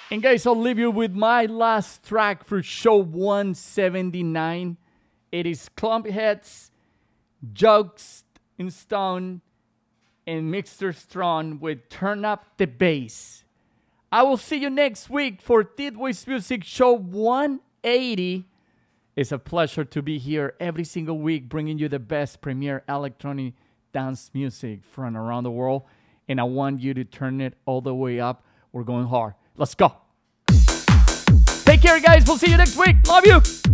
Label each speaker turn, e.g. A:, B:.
A: And guys, I'll leave you with my last track for show 179. It is Clumpheads, Jokes in Stone, and Mixter Strong with Turn Up the Bass. I will see you next week for Tidways Music Show 180. It's a pleasure to be here every single week bringing you the best premier electronic dance music from around the world. And I want you to turn it all the way up. We're going hard. Let's go. Take care, guys. We'll see you next week. Love you.